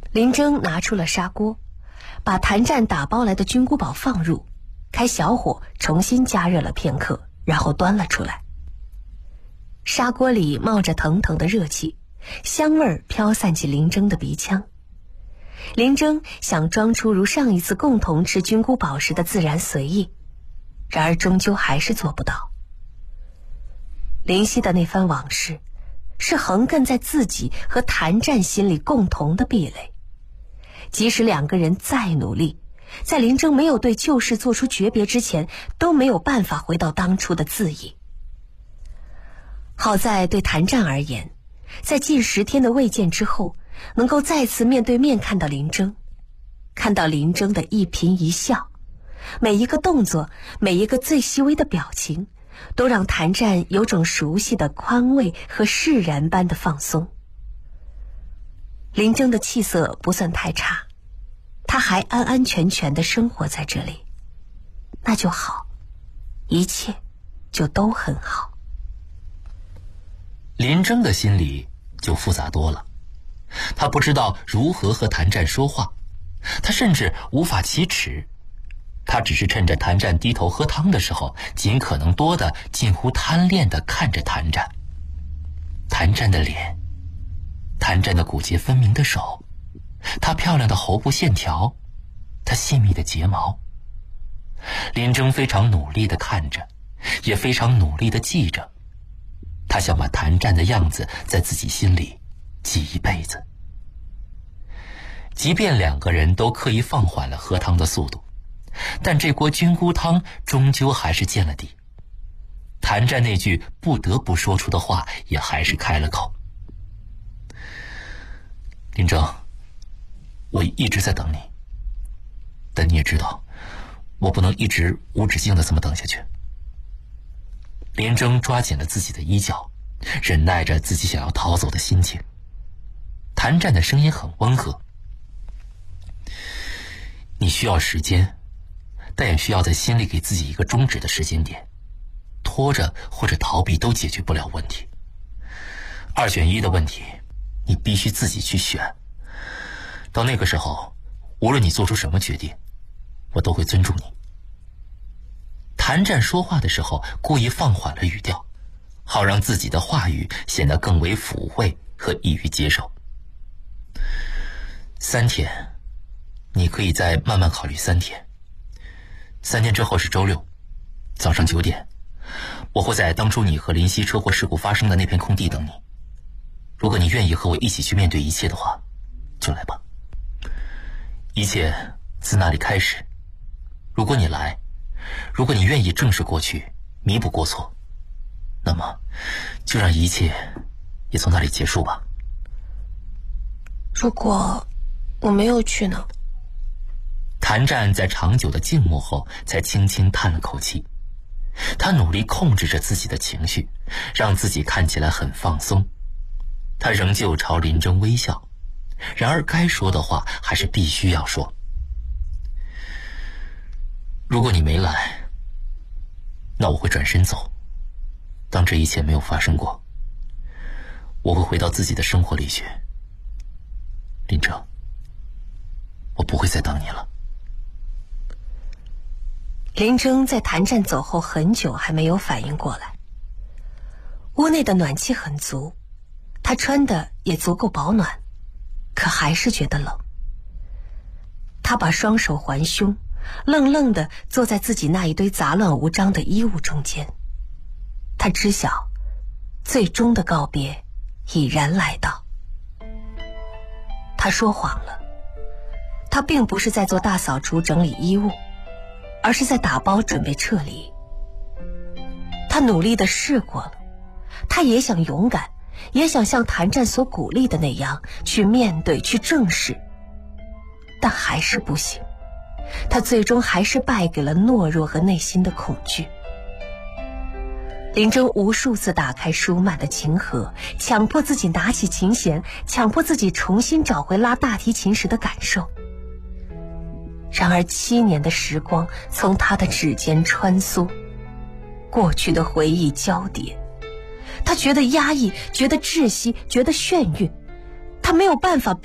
林征拿出了砂锅，把谭战打包来的菌菇宝放入，开小火重新加热了片刻，然后端了出来。砂锅里冒着腾腾的热气，香味儿飘散进林征的鼻腔。林征想装出如上一次共同吃菌菇宝时的自然随意，然而终究还是做不到。林夕的那番往事是横亘在自己和谭战心里共同的壁垒，即使两个人再努力，在林征没有对旧事做出诀别之前，都没有办法回到当初的自意。好在对谭战而言，在近10天的未见之后，能够再次面对面看到林征，看到林征的一颦一笑，每一个动作，每一个最细微的表情，都让谭战有种熟悉的宽慰和释然般的放松。林征的气色不算太差，他还安安全全地生活在这里，那就好，一切就都很好。 林征的心里就复杂多了，他不知道如何和谭战说话，他甚至无法启齿。他只是趁着谭战低头喝汤的时候，尽可能多的近乎贪恋的看着谭战。谭战的脸，谭战的骨节分明的手，他漂亮的喉部线条，他细密的睫毛。林征非常努力的看着，也非常努力的记着，他想把谭战的样子在自己心里记一辈子。即便两个人都刻意放缓了喝汤的速度，但这锅菌菇汤终究还是见了底。谭战那句不得不说出的话也还是开了口。林征，我一直在等你，但你也知道，我不能一直无止境的这么等下去。林征抓紧了自己的衣角，忍耐着自己想要逃走的心情。谭战的声音很温和，你需要时间，但也需要在心里给自己一个终止的时间点，拖着或者逃避都解决不了问题。2选1的问题，你必须自己去选。到那个时候，无论你做出什么决定，我都会尊重你。谭战说话的时候故意放缓了语调，好让自己的话语显得更为抚慰和易于接受。3天，你可以再慢慢考虑3天。3天之后是周6，早上9点，我会在当初你和林夕车祸事故发生的那片空地等你。如果你愿意和我一起去面对一切的话，就来吧。一切自那里开始。如果你来，如果你愿意正视过去，弥补过错，那么就让一切也从那里结束吧。 如果我没有去呢？ 谭战在长久的静默后才轻轻叹了口气。他努力控制着自己的情绪，让自己看起来很放松。他仍旧朝林征微笑，然而该说的话还是必须要说。如果你没来，那我会转身走，当这一切没有发生过。我会回到自己的生活里去。林征，我不会再等你了。 林征在谭战走后很久还没有反应过来。屋内的暖气很足，他穿的也足够保暖，可还是觉得冷。他把双手环胸，愣愣地坐在自己那一堆杂乱无章的衣物中间。他知晓，最终的告别已然来到。他说谎了，他并不是在做大扫除整理衣物，而是在打包准备撤离。他努力地试过了，他也想勇敢，也想像谭战所鼓励的那样去面对，去正视，但还是不行。他最终还是败给了懦弱和内心的恐惧。林征无数次打开舒曼的琴盒，强迫自己拿起琴弦，强迫自己重新找回拉大提琴时的感受。然而7年的时光从他的指尖穿梭，过去的回忆交叠，他觉得压抑，觉得窒息，觉得眩晕，他没有办法